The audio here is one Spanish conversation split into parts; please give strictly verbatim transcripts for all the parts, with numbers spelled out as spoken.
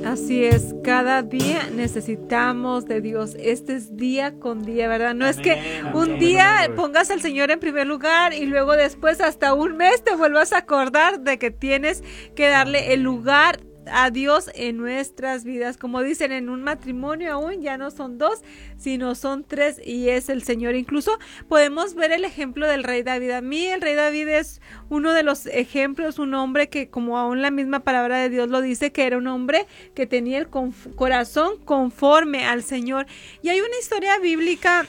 Así es, cada día necesitamos de Dios. Este es día con día, ¿verdad? No es que un día pongas al Señor en primer lugar y luego después hasta un mes te vuelvas a acordar de que tienes que darle el lugar a Dios en nuestras vidas. Como dicen, en un matrimonio aún ya no son dos, sino son tres, y es el Señor. Incluso podemos ver el ejemplo del rey David. A mí el rey David es uno de los ejemplos, un hombre que, como aún la misma palabra de Dios lo dice, que era un hombre que tenía el conf- corazón conforme al Señor. Y hay una historia bíblica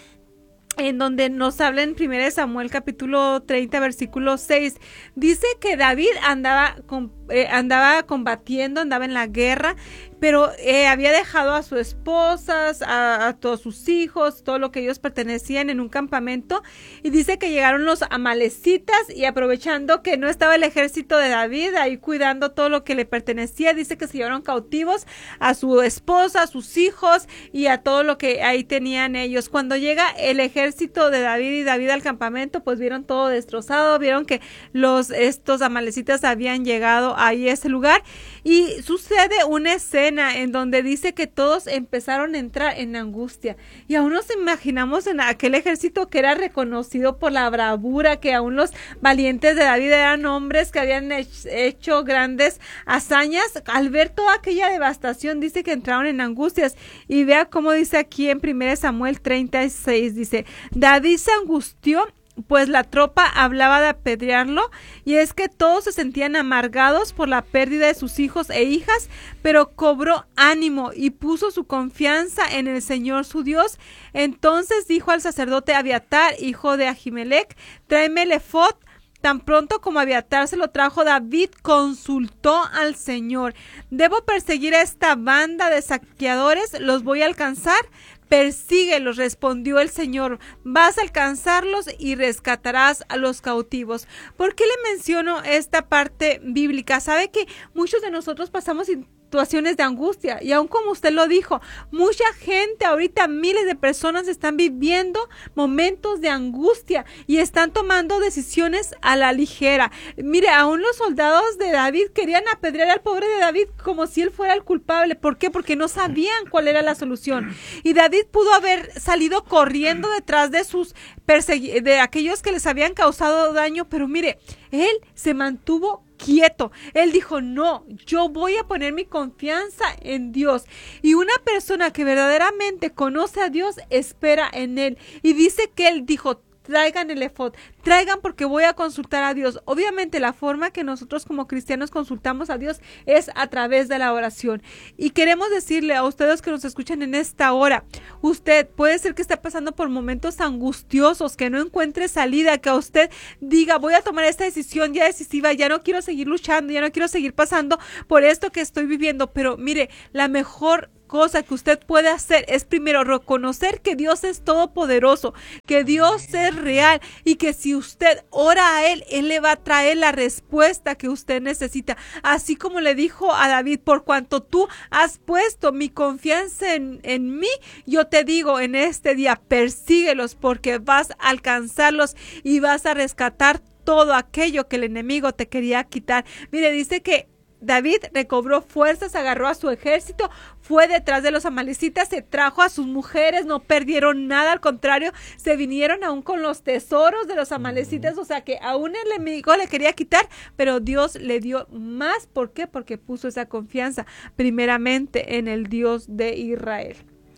en donde nos habla en primera de Samuel capítulo treinta versículo seis, dice que David andaba con, eh, andaba combatiendo, andaba en la guerra, pero eh, había dejado a sus esposas, a, a todos sus hijos, todo lo que ellos pertenecían en un campamento, y dice que llegaron los amalecitas y aprovechando que no estaba el ejército de David ahí cuidando todo lo que le pertenecía, dice que se llevaron cautivos a su esposa, a sus hijos y a todo lo que ahí tenían ellos. Cuando llega el ejército de David y David al campamento, pues vieron todo destrozado, vieron que los estos amalecitas habían llegado ahí a ese lugar, y sucede una escena en donde dice que todos empezaron a entrar en angustia, y aún nos imaginamos en aquel ejército que era reconocido por la bravura, que aún los valientes de David eran hombres que habían hecho grandes hazañas. Al ver toda aquella devastación, dice que entraron en angustias, y vea cómo dice aquí en primera Samuel treinta y seis, dice: David se angustió, pues la tropa hablaba de apedrearlo, y es que todos se sentían amargados por la pérdida de sus hijos e hijas, pero cobró ánimo y puso su confianza en el Señor su Dios. Entonces dijo al sacerdote Abiatar, hijo de Ahimelech: tráeme el efod. Tan pronto como Abiatar se lo trajo, David consultó al Señor: ¿debo perseguir a esta banda de saqueadores? ¿Los voy a alcanzar? Persíguelos, respondió el Señor, vas a alcanzarlos y rescatarás a los cautivos. ¿Por qué le menciono esta parte bíblica? Sabe que muchos de nosotros pasamos situaciones de angustia, y aún como usted lo dijo, mucha gente ahorita, miles de personas están viviendo momentos de angustia y están tomando decisiones a la ligera. Mire, aún los soldados de David querían apedrear al pobre de David como si él fuera el culpable. ¿Por qué? Porque no sabían cuál era la solución, y David pudo haber salido corriendo detrás de sus persegui- de aquellos que les habían causado daño, pero mire, él se mantuvo quieto. Él dijo: no, yo voy a poner mi confianza en Dios. Y una persona que verdaderamente conoce a Dios espera en Él. Y dice que Él dijo: traigan el efod, traigan porque voy a consultar a Dios. Obviamente la forma que nosotros como cristianos consultamos a Dios es a través de la oración. Y queremos decirle a ustedes que nos escuchan en esta hora, usted puede ser que esté pasando por momentos angustiosos, que no encuentre salida, que a usted diga: voy a tomar esta decisión ya decisiva, ya no quiero seguir luchando, ya no quiero seguir pasando por esto que estoy viviendo. Pero mire, la mejor cosa que usted puede hacer es primero reconocer que Dios es todopoderoso, que Dios es real, y que si usted ora a Él, Él le va a traer la respuesta que usted necesita. Así como le dijo a David: por cuanto tú has puesto mi confianza en, en mí, yo te digo en este día, persíguelos porque vas a alcanzarlos y vas a rescatar todo aquello que el enemigo te quería quitar. Mire, dice que David recobró fuerzas, agarró a su ejército, fue detrás de los amalecitas, se trajo a sus mujeres, no perdieron nada, al contrario, se vinieron aún con los tesoros de los amalecitas, o sea que aún el enemigo le quería quitar, pero Dios le dio más. ¿Por qué? Porque puso esa confianza primeramente en el Dios de Israel.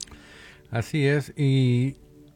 Así es, y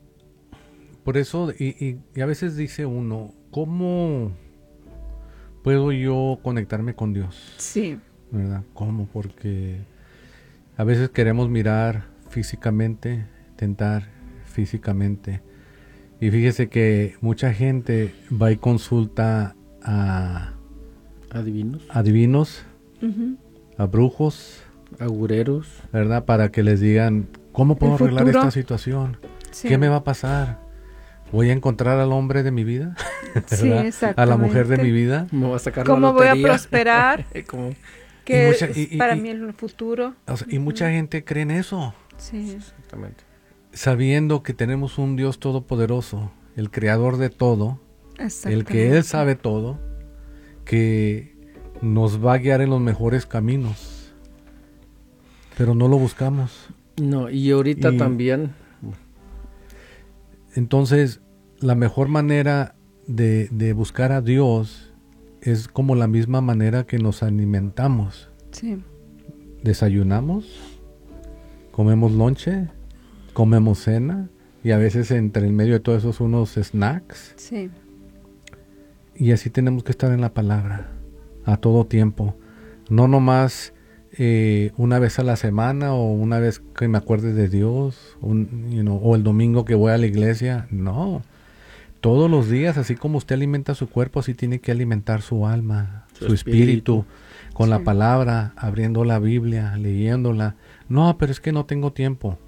por eso, y, y, y a veces dice uno, ¿cómo puedo yo conectarme con Dios? Sí. ¿Verdad? ¿Cómo? Porque a veces queremos mirar físicamente, tentar físicamente. Y fíjese que mucha gente va y consulta a adivinos, adivinos Uh-huh. a brujos, agureros, ¿verdad? Para que les digan: ¿cómo puedo El arreglar futuro. esta situación? Sí. ¿Qué me va a pasar? ¿Voy a encontrar al hombre de mi vida? Sí, ¿Verdad? exactamente. ¿A la mujer de mi vida? me voy a sacar ¿Cómo la voy a lotería? prosperar? ¿Cómo? Que Y mucha- es y- y- para y- mí el futuro. O sea, y mucha gente cree en eso, Sí. Exactamente. sabiendo que tenemos un Dios todopoderoso, el creador de todo, el que Él sabe todo, que nos va a guiar en los mejores caminos. pero no lo buscamos. No, y ahorita Y- también, Entonces, la mejor manera de, de buscar a Dios es como la misma manera que nos alimentamos. Sí. Desayunamos, comemos lonche, comemos cena y a veces entre el medio de todos esos unos snacks. Sí. Y así tenemos que estar en la palabra a todo tiempo. No nomás eh, una vez a la semana o una vez que me acuerde de Dios un, you know, o el domingo que voy a la iglesia. No. Todos los días, así como usted alimenta su cuerpo, así tiene que alimentar su alma, su, Su espíritu, espíritu. con Sí. la palabra, abriendo la Biblia, leyéndola. No, pero es que no tengo tiempo.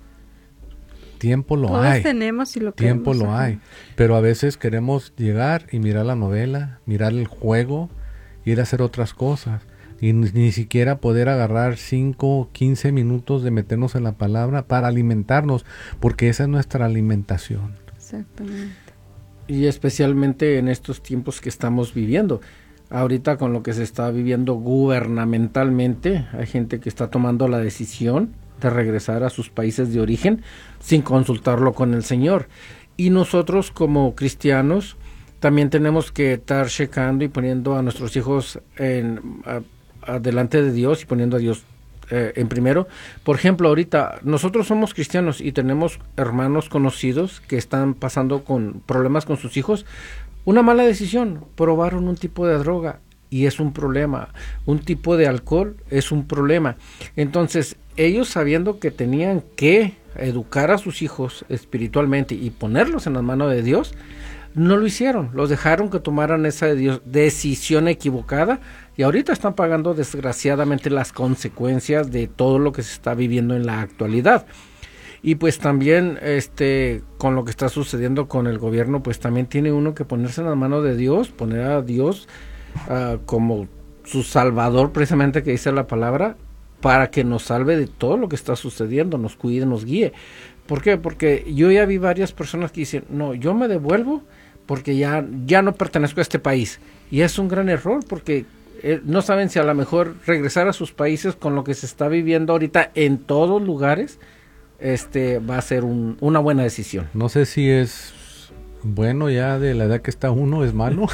Tiempo lo Todos hay. tenemos y lo Tiempo queremos, lo ajá. hay, pero a veces queremos llegar y mirar la novela, mirar el juego, ir a hacer otras cosas y ni, ni siquiera poder agarrar cinco, quince minutos de meternos en la palabra para alimentarnos, porque esa es nuestra alimentación. Exactamente. y especialmente en estos tiempos que estamos viviendo. Ahorita con lo que se está viviendo gubernamentalmente, hay gente que está tomando la decisión de regresar a sus países de origen sin consultarlo con el Señor. Y nosotros como cristianos también tenemos que estar checando y poniendo a nuestros hijos en, a, a delante de Dios y poniendo a Dios eh, en primero. Por ejemplo, ahorita nosotros somos cristianos y tenemos hermanos conocidos que están pasando con problemas con sus hijos. Una mala decisión, probaron un tipo de droga y es un problema, un tipo de alcohol es un problema. Entonces, ellos sabiendo que tenían que educar a sus hijos espiritualmente y ponerlos en las manos de Dios, no lo hicieron, los dejaron que tomaran esa de Dios, decisión equivocada y ahorita están pagando desgraciadamente las consecuencias de todo lo que se está viviendo en la actualidad. Y pues también este con lo que está sucediendo con el gobierno, pues también tiene uno que ponerse en las manos de Dios, poner a Dios uh, como su salvador, precisamente que dice la palabra, para que nos salve de todo lo que está sucediendo, nos cuide, nos guíe. ¿Por qué? Porque yo ya vi varias personas que dicen, no, yo me devuelvo porque ya, ya no pertenezco a este país. Y es un gran error porque eh, no saben si a lo mejor regresar a sus países con lo que se está viviendo ahorita en todos lugares, este va a ser un, una buena decisión. No sé si es bueno ya de la edad que está uno, es malo,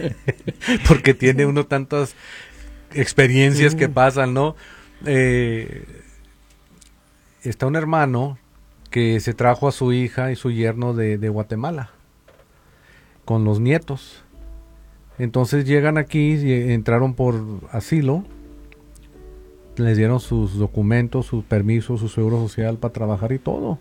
porque tiene uno tantas experiencias Sí. que pasan, ¿no? Eh, está un hermano que se trajo a su hija y su yerno de, de Guatemala con los nietos. Entonces llegan aquí y entraron por asilo, les dieron sus documentos, sus permisos, su seguro social para trabajar y todo.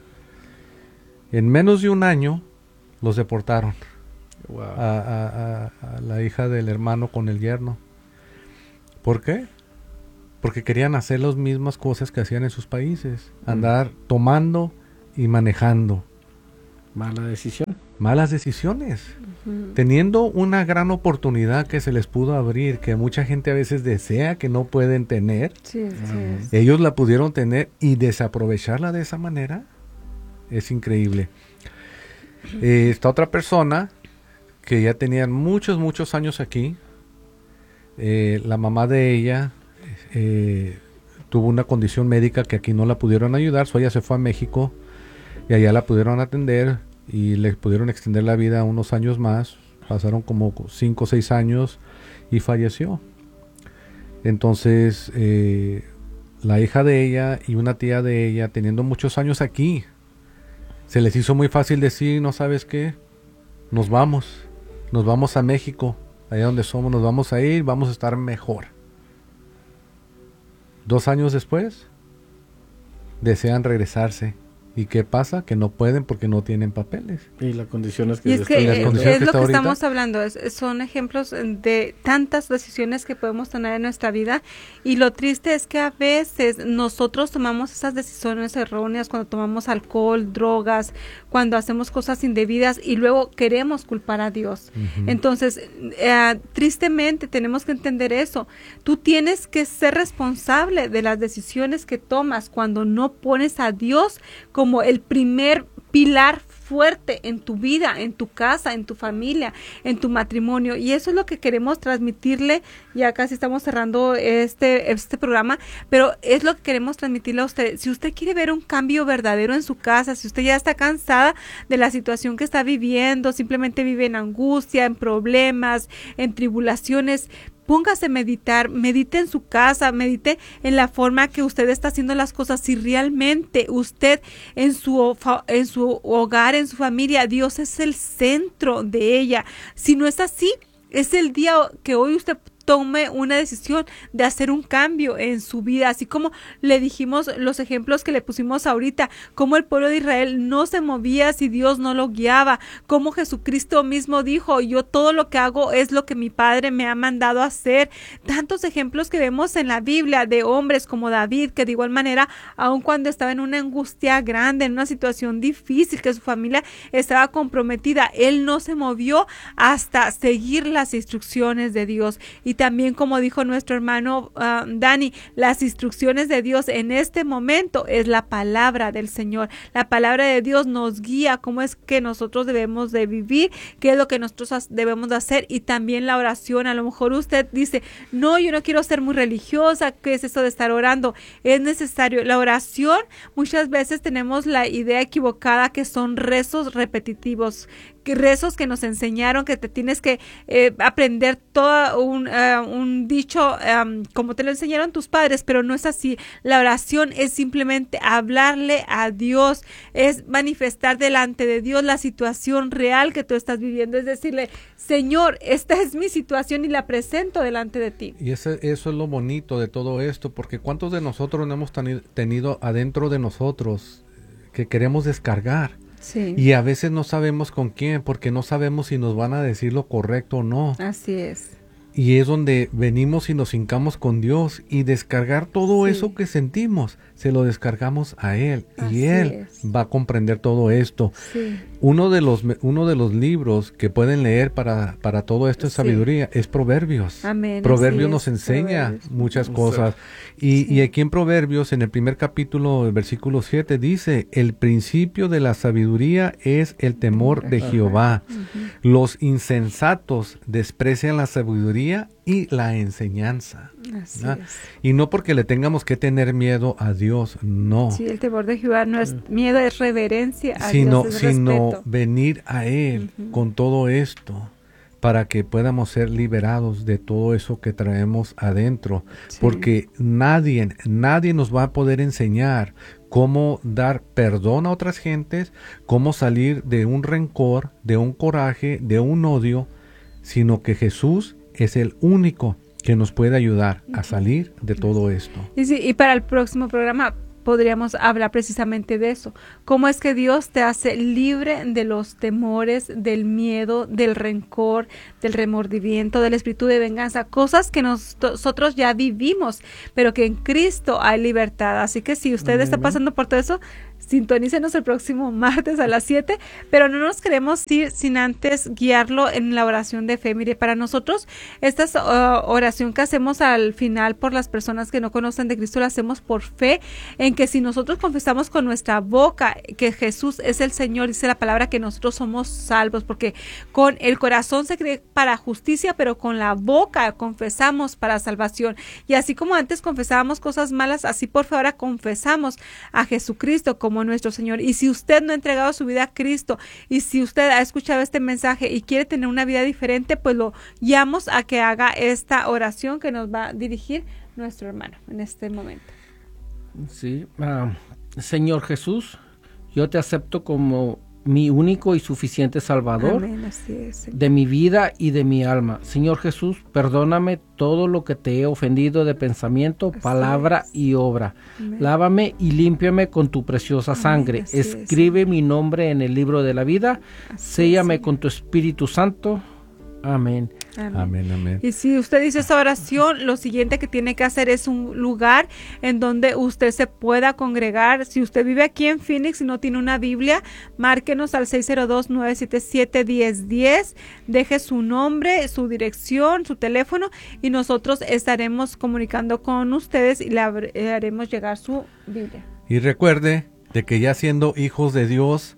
En menos de un año los deportaron Wow. a, a- a- a la hija del hermano con el yerno. ¿Por qué? Porque querían hacer las mismas cosas que hacían en sus países, andar tomando y manejando. Mala decisión. Malas decisiones. Ujú. Teniendo una gran oportunidad que se les pudo abrir, que mucha gente a veces desea que no pueden tener, Sí, sí. ellos la pudieron tener y desaprovecharla de esa manera. Es increíble. Eh, esta otra persona que ya tenía muchos, muchos años aquí, eh, la mamá de ella eh, tuvo una condición médica que aquí no la pudieron ayudar, so ella se fue a México y allá la pudieron atender y le pudieron extender la vida unos años más. Pasaron como cinco o seis años y falleció. Entonces eh, la hija de ella y una tía de ella, teniendo muchos años aquí, se les hizo muy fácil decir, no sabes qué, nos vamos, nos vamos a México, allá donde somos, nos vamos a ir, vamos a estar mejor. Dos años después, desean regresarse. ¿Y qué pasa? Que no pueden porque no tienen papeles. Y las condiciones que Y se es que están las eh, viviendo. condiciones es que lo está que ahorita. estamos hablando, es- son ejemplos de tantas decisiones que podemos tener en nuestra vida y lo triste es que a veces nosotros tomamos esas decisiones erróneas cuando tomamos alcohol, drogas, cuando hacemos cosas indebidas y luego queremos culpar a Dios. Ujú. Entonces, eh, tristemente tenemos que entender eso. Tú tienes que ser responsable de las decisiones que tomas cuando no pones a Dios como el primer pilar fuerte en tu vida, en tu casa, en tu familia, en tu matrimonio. Y eso es lo que queremos transmitirle. Ya casi estamos cerrando este, este programa, pero es lo que queremos transmitirle a usted. Si usted quiere ver un cambio verdadero en su casa, si usted ya está cansada de la situación que está viviendo, simplemente vive en angustia, en problemas, en tribulaciones, póngase a meditar, medite en su casa, medite en la forma que usted está haciendo las cosas. Si realmente usted en su, en su hogar, en su familia, Dios es el centro de ella. Si no es así, es el día que hoy usted tome una decisión de hacer un cambio en su vida, así como le dijimos los ejemplos que le pusimos ahorita, como el pueblo de Israel no se movía si Dios no lo guiaba, como Jesucristo mismo dijo, yo todo lo que hago es lo que mi Padre me ha mandado a hacer. Tantos ejemplos que vemos en la Biblia de hombres como David, que de igual manera, aun cuando estaba en una angustia grande, en una situación difícil, que su familia estaba comprometida, él no se movió hasta seguir las instrucciones de Dios. Y también, como dijo nuestro hermano uh, Dani, las instrucciones de Dios en este momento es la palabra del Señor. La palabra de Dios nos guía cómo es que nosotros debemos de vivir, qué es lo que nosotros debemos de hacer, y también la oración. A lo mejor usted dice, no, yo no quiero ser muy religiosa, ¿qué es eso de estar orando? Es necesario. La oración, muchas veces tenemos la idea equivocada que son rezos repetitivos, que rezos que nos enseñaron que te tienes que eh, aprender todo un, uh, un dicho um, como te lo enseñaron tus padres, pero no es así. La oración es simplemente hablarle a Dios, es manifestar delante de Dios la situación real que tú estás viviendo, es decirle, Señor, esta es mi situación y la presento delante de ti. Y ese, eso es lo bonito de todo esto, porque ¿cuántos de nosotros no hemos tenido, tenido adentro de nosotros que queremos descargar? Sí. Y a veces no sabemos con quién, porque no sabemos si nos van a decir lo correcto o no. Así es. Y es donde venimos y nos hincamos con Dios y descargar todo sí. eso que sentimos, se lo descargamos a Él. Así y Él es. va a comprender todo esto. Sí. Uno de los uno de los libros que pueden leer para, para todo esto de Sí. sabiduría es Proverbios. Amén. Proverbios Así nos es. enseña Proverbios. muchas Sí. cosas. Y, Sí. y aquí en Proverbios, en el primer capítulo, el versículo siete, dice, el principio de la sabiduría es el temor de Ajá. Jehová. Ujú. Los insensatos desprecian la sabiduría y la enseñanza. Así ¿verdad? es. Y no porque le tengamos que tener miedo a Dios, no. Sí, el temor de Jehová no es miedo, es reverencia a sino, Dios, es sino respeto. venir a Él Ujú. con todo esto para que podamos ser liberados de todo eso que traemos adentro. Sí. Porque nadie, nadie nos va a poder enseñar cómo dar perdón a otras gentes, cómo salir de un rencor, de un coraje, de un odio, sino que Jesús es el único que nos puede ayudar a salir de todo esto. Y, sí, y para el próximo programa podríamos hablar precisamente de eso. Cómo es que Dios te hace libre de los temores, del miedo, del rencor, del remordimiento, del espíritu de venganza, cosas que nos, nosotros ya vivimos, pero que en Cristo hay libertad. Así que si usted está pasando por todo eso, sintonícenos el próximo martes a las siete, pero no nos queremos ir sin antes guiarlo en la oración de fe. Mire, para nosotros esta uh, oración que hacemos al final por las personas que no conocen de Cristo, la hacemos por fe, en que si nosotros confesamos con nuestra boca que Jesús es el Señor, dice la palabra que nosotros somos salvos, porque con el corazón se cree para justicia, pero con la boca confesamos para salvación. Y así como antes confesábamos cosas malas, así por favor ahora confesamos a Jesucristo como nuestro Señor. Y si usted no ha entregado su vida a Cristo, y si usted ha escuchado este mensaje y quiere tener una vida diferente, pues lo llamamos a que haga esta oración que nos va a dirigir nuestro hermano en este momento. Sí, uh, Señor Jesús, yo te acepto como mi único y suficiente Salvador. Amén, así es, Señor. De mi vida y de mi alma. Señor Jesús, perdóname todo lo que te he ofendido de pensamiento, Así palabra es. y obra. Amén. Lávame y límpiame con tu preciosa Amén, sangre. así es, Escribe Señor. mi nombre en el libro de la vida. Así Séllame es, con tu Espíritu Santo. Amén. Amén. Amén, amén. Y si usted dice esta oración, lo siguiente que tiene que hacer es un lugar en donde usted se pueda congregar. Si usted vive aquí en Phoenix y no tiene una Biblia, márquenos al seis cero dos, nueve siete siete, uno cero uno cero, deje su nombre, su dirección, su teléfono y nosotros estaremos comunicando con ustedes y le haremos llegar su Biblia. Y recuerde de que ya siendo hijos de Dios,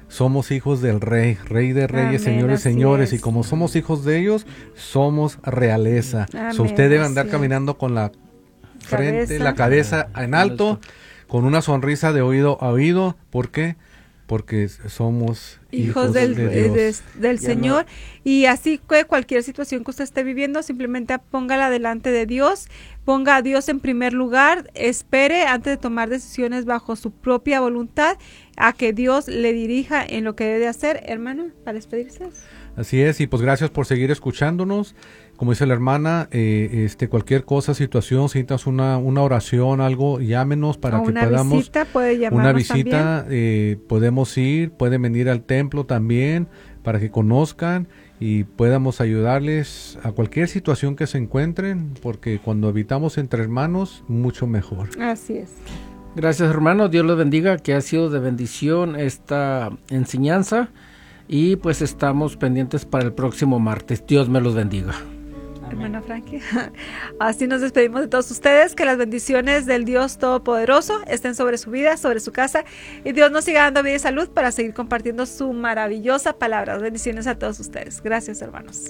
somos hijos del Rey, Rey de Reyes, Amén, señores, así señores, es. y como somos hijos de ellos, somos realeza. Amén, So, usted debe andar así caminando con la frente, Cabeza. la cabeza en alto, con una sonrisa de oído a oído. ¿Por qué? Porque somos hijos hijos del, de eh, Dios. de- del Ya Señor, y así que cualquier situación que usted esté viviendo, simplemente póngala delante de Dios, ponga a Dios en primer lugar, espere antes de tomar decisiones bajo su propia voluntad, a que Dios le dirija en lo que debe hacer. Hermano, para despedirse. Así es, y pues gracias por seguir escuchándonos. Como dice la hermana, eh, este cualquier cosa, situación, si necesitas una, una oración, algo, llámenos para O que una podamos... visita, puede llamarnos Una visita, también. eh, podemos ir, pueden venir al templo también para que conozcan y podamos ayudarles a cualquier situación que se encuentren, porque cuando habitamos entre hermanos, mucho mejor. Así es. Gracias, hermano. Dios los bendiga, que ha sido de bendición esta enseñanza. Y pues estamos pendientes para el próximo martes. Dios me los bendiga. Hermana Frankie. Así nos despedimos de todos ustedes. Que las bendiciones del Dios Todopoderoso estén sobre su vida, sobre su casa. Y Dios nos siga dando vida y salud para seguir compartiendo su maravillosa palabra. Bendiciones a todos ustedes. Gracias, hermanos.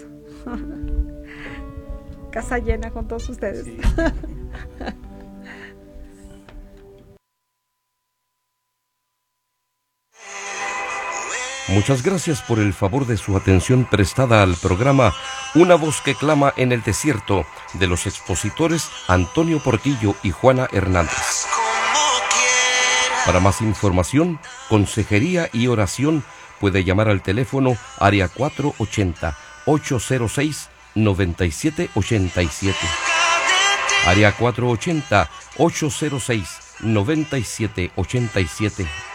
Casa llena con todos ustedes. Sí. Muchas gracias por el favor de su atención prestada al programa Una voz que clama en el desierto, de los expositores Antonio Portillo y Juana Hernández. Para más información, consejería y oración, puede llamar al teléfono área cuatro ochenta, ocho cero seis, nueve siete ocho siete. Área cuatro ochenta, ocho cero seis, nueve siete ocho siete.